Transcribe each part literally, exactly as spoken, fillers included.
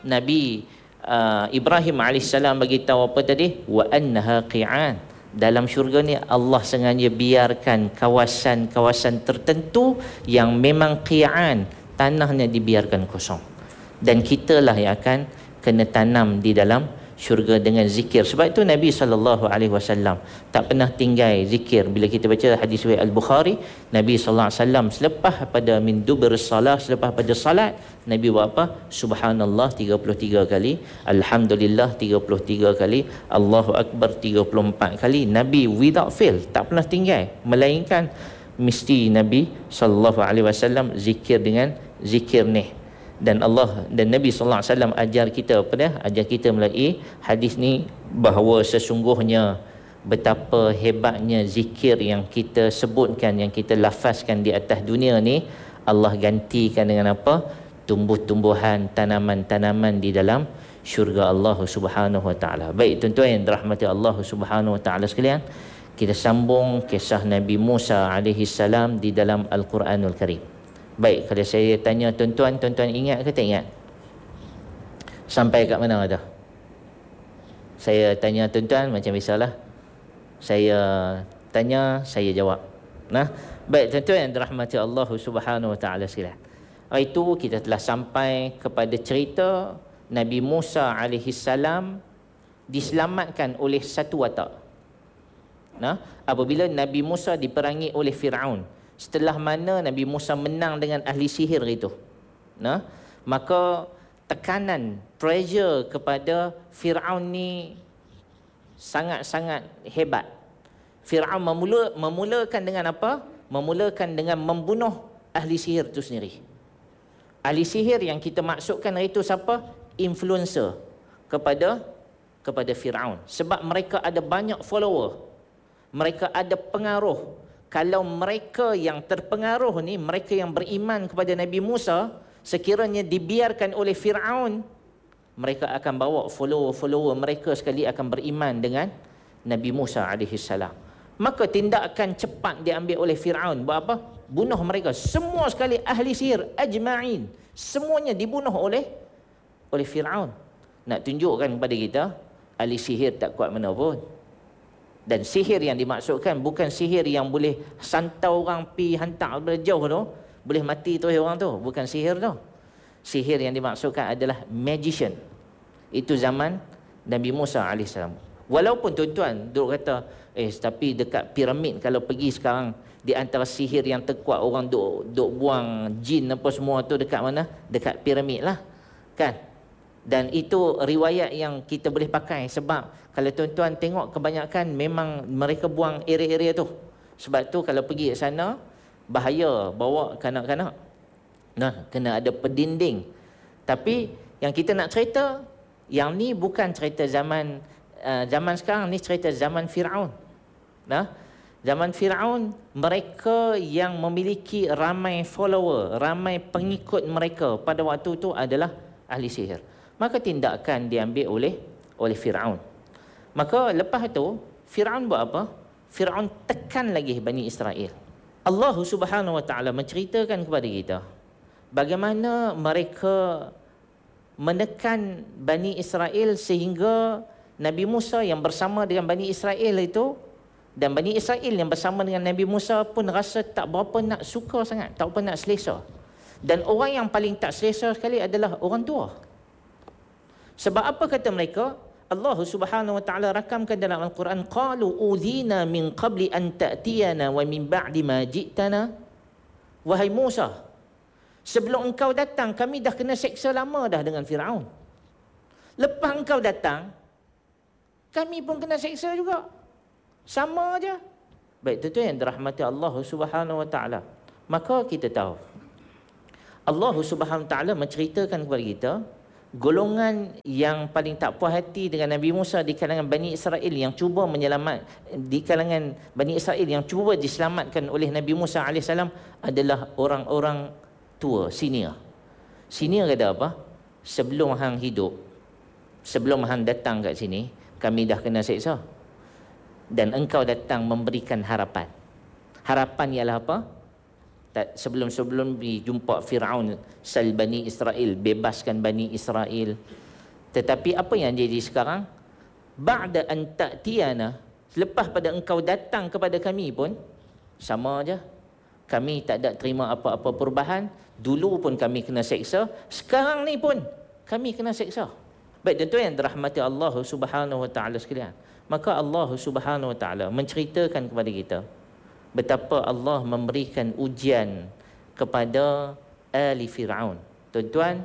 Nabi uh, Ibrahim alaihissalam bagi tahu apa tadi? Wa annaha qi'an. Dalam syurga ni Allah sengaja biarkan kawasan-kawasan tertentu yang memang qi'an, tanahnya dibiarkan kosong. Dan kitalah yang akan kena tanam di dalam syurga dengan zikir. Sebab itu Nabi sallallahu alaihi wasallam tak pernah tinggal zikir. Bila kita baca hadis riwayat Al-Bukhari, Nabi sallallahu alaihi wasallam selepas pada min dubur salah, selepas pada salat, Nabi buat apa? Subhanallah tiga puluh tiga kali, Alhamdulillah tiga puluh tiga kali, Allahu Akbar tiga puluh empat kali. Nabi without fail, tak pernah tinggal, melainkan mesti Nabi sallallahu alaihi wasallam zikir dengan zikir ni. Dan Allah dan Nabi sallallahu alaihi wasallam ajar kita apa dia? Ajar kita melalui hadis ni bahawa sesungguhnya betapa hebatnya zikir yang kita sebutkan, yang kita lafazkan di atas dunia ni, Allah gantikan dengan apa? Tumbuh-tumbuhan, tanaman-tanaman di dalam syurga Allah Subhanahu wa taala. Baik tuan-tuan yang dirahmati Allah Subhanahu wa taala sekalian, kita sambung kisah Nabi Musa alaihi salam di dalam Al-Quranul Karim. Baik, kalau saya tanya tuan-tuan, tuan-tuan ingat ke tak ingat? Sampai kat mana dah? Saya tanya tuan-tuan macam biasalah. Saya tanya, saya jawab. Nah, baik tuan-tuan yang dirahmati Allah Subhanahu wa taala sekalian. Itu kita telah sampai kepada cerita Nabi Musa alaihi salam diselamatkan oleh satu watak. Nah, apabila Nabi Musa diperangi oleh Firaun, setelah mana Nabi Musa menang dengan ahli sihir itu, nah, maka tekanan, pressure kepada Firaun ni sangat-sangat hebat. Firaun memula, memulakan dengan apa? Memulakan dengan membunuh ahli sihir itu sendiri. Ahli sihir yang kita maksudkan itu siapa? Influencer kepada kepada Firaun. Sebab mereka ada banyak follower, mereka ada pengaruh. Kalau mereka yang terpengaruh ni, mereka yang beriman kepada Nabi Musa, sekiranya dibiarkan oleh Firaun, mereka akan bawa follower-follower mereka sekali akan beriman dengan Nabi Musa alaihi salam. Maka tindakan cepat diambil oleh Firaun. Buat apa? Bunuh mereka semua sekali, ahli sihir ajma'in. Semuanya dibunuh oleh oleh Firaun. Nak tunjukkan kepada kita, ahli sihir tak kuat mana pun. Dan sihir yang dimaksudkan bukan sihir yang boleh santau orang pi hantar dari jauh tu, boleh mati tu orang tu, bukan sihir tu. Sihir yang dimaksudkan adalah magician. Itu zaman Nabi Musa alaihissalam. Walaupun tuan-tuan duk kata, eh tapi dekat piramid kalau pergi sekarang, di antara sihir yang terkuat orang duk duk buang jin apa semua tu dekat mana? Dekat piramid lah, kan? Dan itu riwayat yang kita boleh pakai. Sebab kalau tuan-tuan tengok kebanyakan memang mereka buang area-area tu. Sebab tu kalau pergi ke sana, bahaya bawa kanak-kanak. Nah, kena ada pendinding. Tapi yang kita nak cerita, yang ni bukan cerita zaman uh, zaman sekarang, ni cerita zaman Firaun. Nah, zaman Firaun, mereka yang memiliki ramai follower, ramai pengikut mereka pada waktu itu adalah ahli sihir. Maka tindakan diambil oleh oleh Firaun. Maka lepas itu Firaun buat apa? Firaun tekan lagi Bani Israel. Allah Subhanahu wa taala menceritakan kepada kita bagaimana mereka menekan Bani Israel sehingga Nabi Musa yang bersama dengan Bani Israel itu, dan Bani Israel yang bersama dengan Nabi Musa pun rasa tak berapa nak suka sangat, tak berapa nak selesa. Dan orang yang paling tak selesa sekali adalah orang tua. Sebab apa kata mereka? Allah Subhanahu wa taala rakamkan dalam Al-Quran, qalu udhina min qabli an ta'tiyana wa min ba'di ma ji'tana. Wahai Musa, sebelum engkau datang kami dah kena seksa lama dah dengan Firaun. Lepas engkau datang kami pun kena seksa juga. Sama aja. Baik, itu yang dirahmati Allah Subhanahu wa taala. Maka kita tahu Allah Subhanahu wa taala menceritakan kepada kita golongan yang paling tak puas hati dengan Nabi Musa di kalangan Bani Israel yang cuba menyelamat, di kalangan Bani Israel yang cuba diselamatkan oleh Nabi Musa alaihissalam adalah orang-orang tua, senior. Senior kata apa? Sebelum hang hidup, sebelum hang datang kat sini, kami dah kena seksa. Dan engkau datang memberikan harapan. Harapan ialah apa? sebelum-sebelum dijumpa Firaun, sal Bani Israel, bebaskan Bani Israel. Tetapi apa yang jadi sekarang? Ba'da an ta'tiyana, selepas pada engkau datang kepada kami pun sama aja. Kami tak ada terima apa-apa perubahan. Dulu pun kami kena seksa, sekarang ni pun kami kena seksa. Baik tuan-tuan yang dirahmati Allah Subhanahu wa taala sekalian, maka Allah Subhanahu wa taala menceritakan kepada kita betapa Allah memberikan ujian kepada ali Firaun. Tuan-tuan,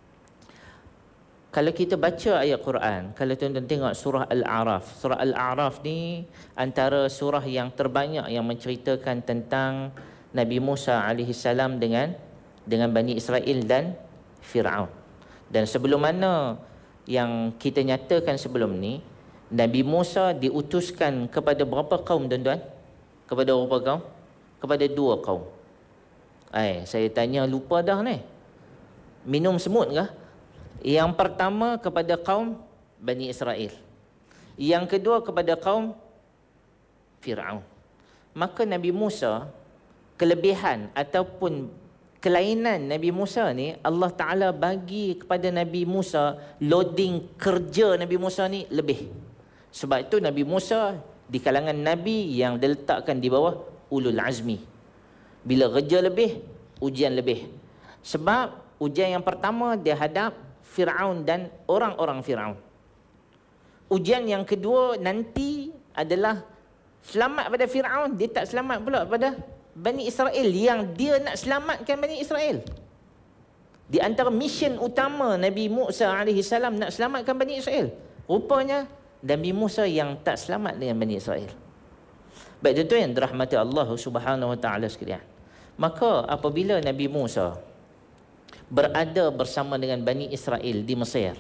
kalau kita baca ayat Quran, kalau tuan-tuan tengok surah Al-A'raf, surah Al-A'raf ni antara surah yang terbanyak yang menceritakan tentang Nabi Musa alaihi salam dengan dengan Bani Israel dan Firaun. Dan sebelum mana yang kita nyatakan sebelum ni, Nabi Musa diutuskan kepada berapa kaum tuan-tuan? Kepada berapa kaum? Kepada dua kaum. Eh, saya tanya lupa dah ni. Minum semut kah? Yang pertama kepada kaum Bani Israel. Yang kedua kepada kaum Firaun. Maka Nabi Musa, kelebihan ataupun kelainan Nabi Musa ni, Allah Ta'ala bagi kepada Nabi Musa loading kerja Nabi Musa ni lebih. Sebab itu Nabi Musa di kalangan Nabi yang diletakkan di bawah ulul azmi. Bila kerja lebih, ujian lebih. Sebab ujian yang pertama dia hadap Firaun dan orang-orang Firaun. Ujian yang kedua nanti adalah selamat pada Firaun, dia tak selamat pula pada Bani Israel yang dia nak selamatkan Bani Israel. Di antara mission utama Nabi Musa alaihi salam nak selamatkan Bani Israel, rupanya Nabi Musa yang tak selamat dengan Bani Israel. Baik tuan-tuan yang dirahmati Allah Subhanahu wa taala sekalian, maka apabila Nabi Musa berada bersama dengan Bani Israel di Mesir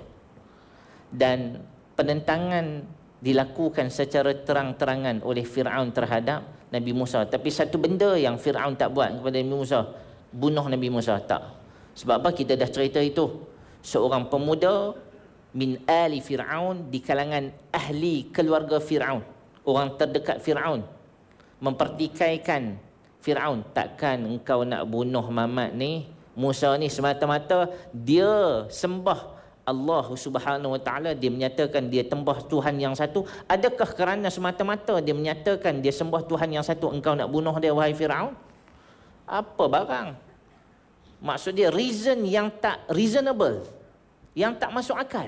dan penentangan dilakukan secara terang-terangan oleh Firaun terhadap Nabi Musa, tapi satu benda yang Firaun tak buat kepada Nabi Musa, bunuh Nabi Musa, tak. Sebab apa? Kita dah cerita itu. Seorang pemuda min ali Firaun, di kalangan ahli keluarga Firaun, orang terdekat Firaun, mempertikaikan Firaun, takkan engkau nak bunuh Muhammad ni, Musa ni, semata-mata dia sembah Allah Subhanahu wa taala, dia menyatakan dia tembah Tuhan yang satu. Adakah kerana semata-mata dia menyatakan dia sembah Tuhan yang satu engkau nak bunuh dia, wahai Firaun? Apa barang? Maksud dia reason yang tak reasonable, yang tak masuk akal.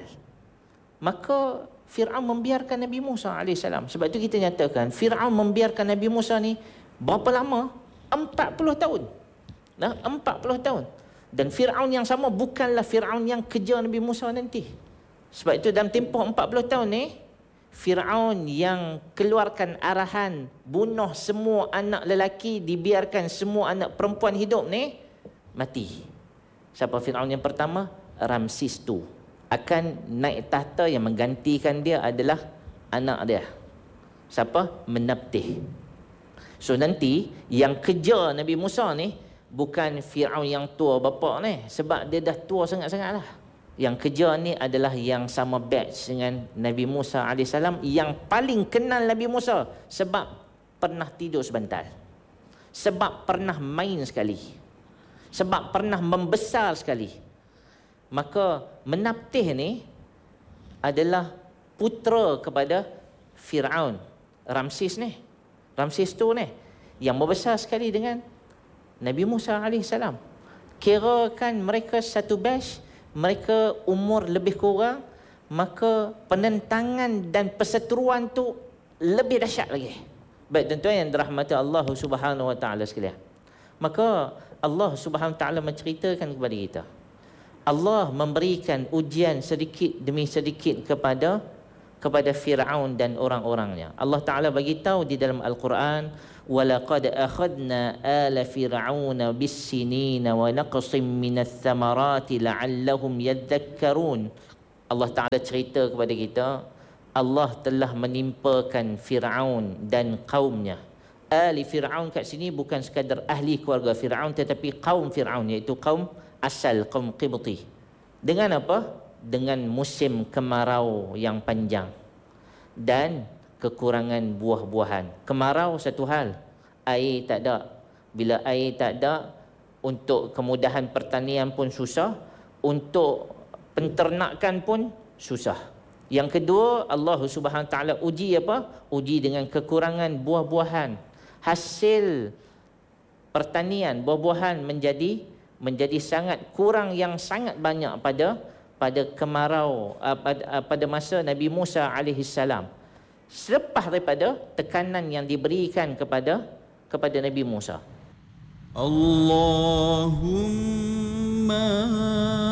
Maka Firaun membiarkan Nabi Musa alaihissalam. Sebab itu kita nyatakan Firaun membiarkan Nabi Musa ni berapa lama? empat puluh tahun. Nah, empat puluh tahun. Dan Firaun yang sama bukanlah Firaun yang kejar Nabi Musa nanti. Sebab itu dalam tempoh empat puluh tahun ni, Firaun yang keluarkan arahan bunuh semua anak lelaki, dibiarkan semua anak perempuan hidup ni, mati. Siapa Firaun yang pertama? Ramsis tu. Akan naik tahta, yang menggantikan dia adalah anak dia. Siapa? Menabtih. So nanti yang kejar Nabi Musa ni bukan Firaun yang tua bapa ni, sebab dia dah tua sangat-sangat lah. Yang kejar ni adalah yang sama batch dengan Nabi Musa alaihissalam, yang paling kenal Nabi Musa sebab pernah tidur sebentar, sebab pernah main sekali, sebab pernah membesar sekali. Maka Menabtih ni adalah putera kepada Firaun, Ramsis ni, Ramsis tu ni, yang membesar sekali dengan Nabi Musa alaihissalam. Kirakan mereka satu batch, mereka umur lebih kurang, maka penentangan dan perseteruan tu lebih dahsyat lagi. Baik tuan-tuan yang dirahmati Allah Subhanahu wa taala sekalian, maka Allah Subhanahu wa taala menceritakan kepada kita, Allah memberikan ujian sedikit demi sedikit kepada kepada Firaun dan orang-orangnya. Allah Taala bagi tahu di dalam Al-Quran, walaqad akhadna ala fir'auna bis-sinina wa naqsim minats thamarati la'allahum yadhakkarun. Allah Taala cerita kepada kita, Allah telah menimpakan Firaun dan kaumnya. Ali Firaun kat sini bukan sekadar ahli keluarga Firaun, tetapi kaum Firaun, iaitu kaum asal, kaum Qibti. Dengan apa? Dengan musim kemarau yang panjang dan kekurangan buah-buahan. Kemarau satu hal, air tak ada. Bila air tak ada, untuk kemudahan pertanian pun susah, untuk penternakan pun susah. Yang kedua, Allah Subhanahu Wa Taala uji apa? Uji dengan kekurangan buah-buahan. Hasil pertanian buah-buahan menjadi menjadi sangat kurang, yang sangat banyak pada pada kemarau uh, pada, uh, pada masa Nabi Musa alaihi salam. Selepas daripada tekanan yang diberikan kepada kepada Nabi Musa. Allahumma